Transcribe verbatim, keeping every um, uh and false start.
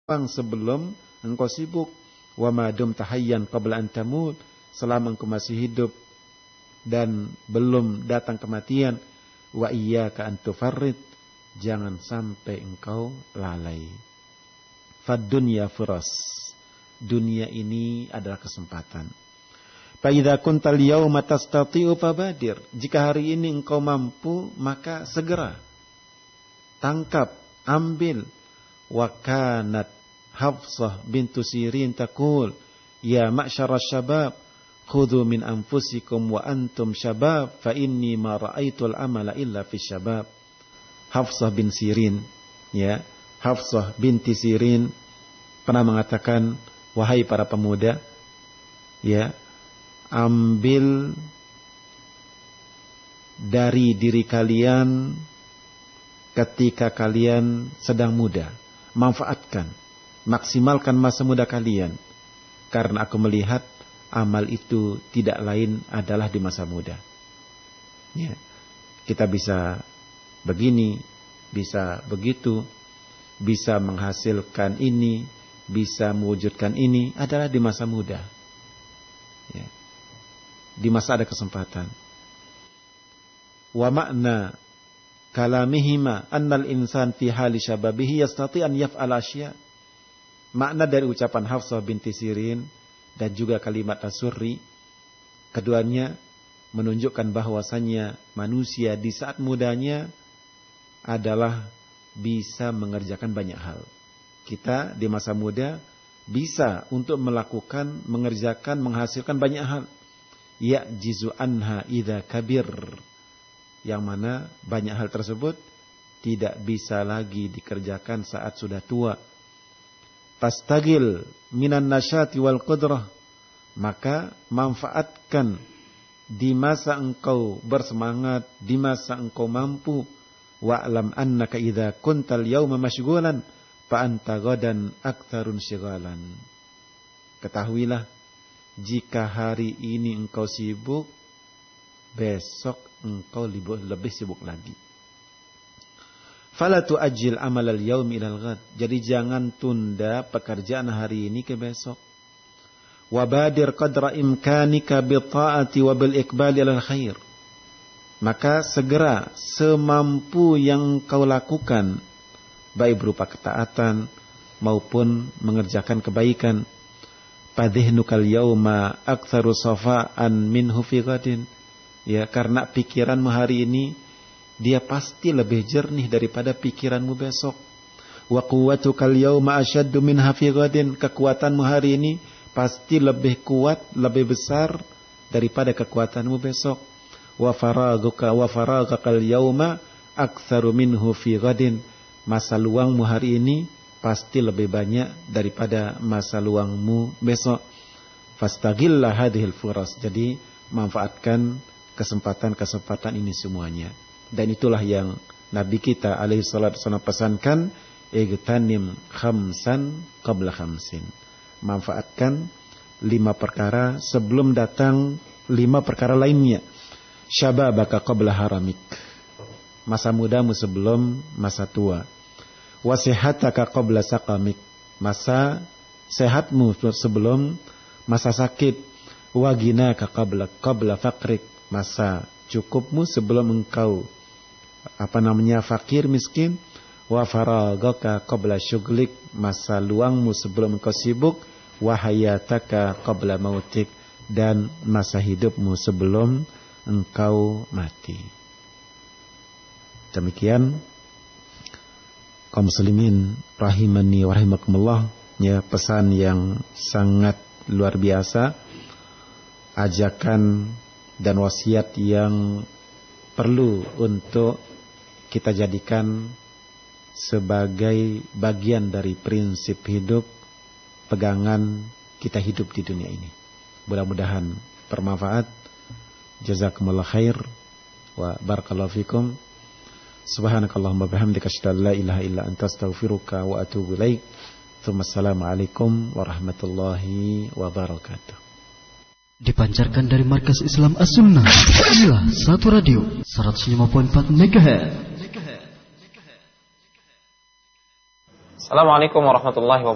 sebelum engkau sibuk. Wa ma dumta hayyan qabla an tamut, selama engkau masih hidup dan belum datang kematian. Wa iyyaka an tufarrid, jangan sampai engkau lalai. Fad dunya furas, dunia ini adalah kesempatan. Fa idza kuntal yauma tastati'u fabadir, jika hari ini engkau mampu maka segera tangkap, ambil. Wa kanat Hafsah bintu Sirin taqul, ya ma'syarasy syabab, khudhu min anfusikum wa antum syabab, fa inni ma ra'aitul amala illa fi syabab. Hafsah bin Sirin, ya, Hafsah binti Sirin pernah mengatakan, wahai para pemuda, ya, ambil dari diri kalian ketika kalian sedang muda, manfaatkan, maksimalkan masa muda kalian, karena aku melihat amal itu tidak lain adalah di masa muda. Ya, kita bisa begini, bisa begitu, bisa menghasilkan ini, bisa mewujudkan ini adalah di masa muda. Ya, di masa ada kesempatan. Wa makna kalamihima annal insan fi hali syababihi yastati an yaf'al asya. Makna dari ucapan Hafsah binti Sirin dan juga kalimat As-Surri, keduanya menunjukkan bahwasannya manusia di saat mudanya adalah bisa mengerjakan banyak hal. Kita di masa muda bisa untuk melakukan, mengerjakan, menghasilkan banyak hal. Ya'jizu anha idza kabir, yang mana banyak hal tersebut tidak bisa lagi dikerjakan saat sudah tua. Fastagil minan nasyati wal qudrah, maka manfaatkan di masa engkau bersemangat, di masa engkau mampu. Wa'lam annaka idza kuntal yawma masyghulan fa anta ghadan aktsarun syighalan. Ketahuilah, jika hari ini engkau sibuk, besok engkau lebih sibuk lagi. Fala tu'ajjil amalal yaumi ilal ghad. Jadi jangan tunda pekerjaan hari ini ke besok. Wabadir qadra imkanika bi ta'ati wa bil iqbali alal khair. Maka segera semampu yang kau lakukan, baik berupa ketaatan maupun mengerjakan kebaikan. Fadhihnukal yauma aktsaru safa'an minhu fi ghadin. Ya, karena pikiranmu hari ini dia pasti lebih jernih daripada pikiranmu besok. Wa quwwatukal yauma ashaddu minha fi ghadin. Kekuatanmu hari ini pasti lebih kuat, lebih besar daripada kekuatanmu besok. Wa faraghuka wa faraghakal yauma aktsaru minhu fi ghadin. Masa luangmu hari ini pasti lebih banyak daripada masa luangmu besok. Fastaghillah hadhil furas. Jadi manfaatkan kesempatan-kesempatan ini semuanya. Dan itulah yang Nabi kita alaihi salatu wasallam pesankan, igtanim khamsan qabla khamsin. Manfaatkan lima perkara sebelum datang lima perkara lainnya. Syababaka qabla haramik. Masa mudamu sebelum masa tua. Wasihataka qabla saqamik. Masa sehatmu sebelum masa sakit. Waginaka qabla qabla faqrik. Masa cukupmu sebelum engkau apa namanya fakir miskin. Wa faragaka qabla syughlik. Masa luangmu sebelum engkau sibuk. Wa hayataka qabla mautik. Dan masa hidupmu sebelum engkau mati. Demikian kaum muslimin rahimani wa rahimakumullah, ya, pesan yang sangat luar biasa, ajakan dan wasiat yang perlu untuk kita jadikan sebagai bagian dari prinsip hidup, pegangan kita hidup di dunia ini. Mudah-mudahan bermanfaat. Jazakumullah khair wa barakallahu fikum. Subhanakallahumma bihamdika asyhadu an la ilaha illa anta astaghfiruka wa atubu ilaik. Wassalamu alaikum warahmatullahi wabarakatuh. Dipancarkan dari Markas Islam As-Sunnah. Inilah satu radio seratus lima koma empat megahertz. Assalamualaikum warahmatullahi wabarakatuh.